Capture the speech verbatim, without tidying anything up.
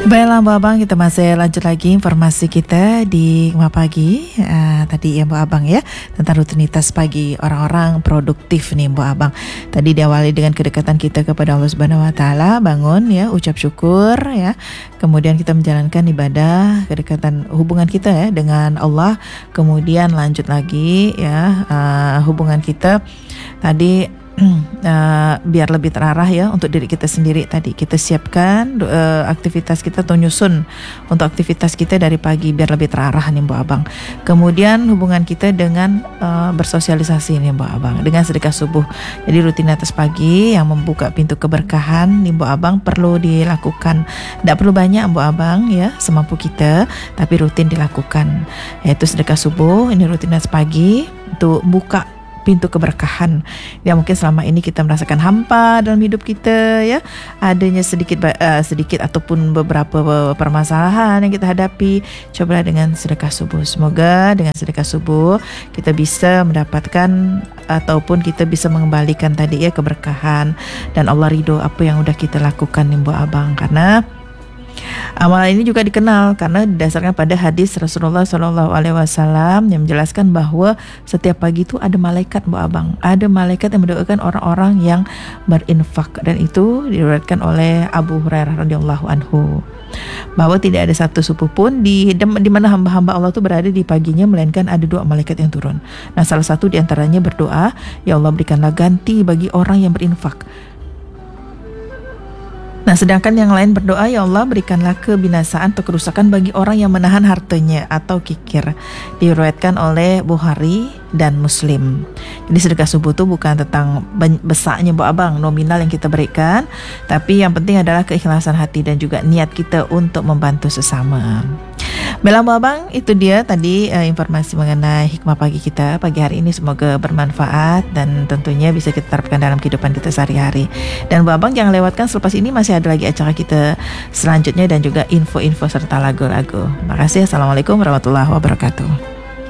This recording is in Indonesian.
Baiklah Bu Abang, kita masih lanjut lagi informasi kita di Hikmah Pagi. uh, Tadi ya Bu Abang ya, tentang rutinitas pagi orang-orang produktif nih Bu Abang. Tadi diawali dengan kedekatan kita kepada Allah Subhanahu Wa Taala, bangun ya, ucap syukur ya. Kemudian kita menjalankan ibadah, kedekatan hubungan kita ya dengan Allah. Kemudian lanjut lagi ya, uh, hubungan kita tadi Uh, biar lebih terarah ya untuk diri kita sendiri. Tadi kita siapkan uh, aktivitas kita atau nyusun untuk aktivitas kita dari pagi biar lebih terarah nih Bu Abang. Kemudian hubungan kita dengan uh, bersosialisasi nih Bu Abang dengan sedekah subuh. Jadi rutinitas pagi yang membuka pintu keberkahan nih Bu Abang perlu dilakukan. Tidak perlu banyak Bu Abang ya, semampu kita, tapi rutin dilakukan. Yaitu sedekah subuh, ini rutinitas pagi untuk buka pintu keberkahan. Ya mungkin selama ini kita merasakan hampa dalam hidup kita ya, adanya sedikit uh, sedikit ataupun beberapa permasalahan yang kita hadapi. Cobalah dengan sedekah subuh. Semoga dengan sedekah subuh kita bisa mendapatkan ataupun kita bisa mengembalikan tadi ya keberkahan dan Allah ridho apa yang udah kita lakukan nih Bu Abang. Karena amal ini juga dikenal karena didasarkan pada hadis Rasulullah shallallahu alaihi wasallam yang menjelaskan bahwa setiap pagi itu ada malaikat Bu Abang, ada malaikat yang mendoakan orang-orang yang berinfak, dan itu diriwayatkan oleh Abu Hurairah radhiyallahu anhu bahwa tidak ada satu subuh pun di di mana hamba-hamba Allah itu berada di paginya melainkan ada dua malaikat yang turun. Nah, salah satu di antaranya berdoa, ya Allah berikanlah ganti bagi orang yang berinfak. Nah, sedangkan yang lain berdoa, ya Allah berikanlah kebinasaan atau kerusakan bagi orang yang menahan hartanya atau kikir. Diriwayatkan oleh Bukhari dan Muslim. Jadi sedekah subuh itu bukan tentang besarnya Bu Abang nominal yang kita berikan, tapi yang penting adalah keikhlasan hati dan juga niat kita untuk membantu sesama. Baiklah Bu Abang, itu dia tadi uh, informasi mengenai hikmah pagi kita pagi hari ini. Semoga bermanfaat dan tentunya bisa kita terapkan dalam kehidupan kita sehari-hari. Dan Bu Abang jangan lewatkan selepas ini masih ada lagi acara kita selanjutnya dan juga info-info serta lagu-lagu. Terima kasih. Assalamualaikum warahmatullahi wabarakatuh.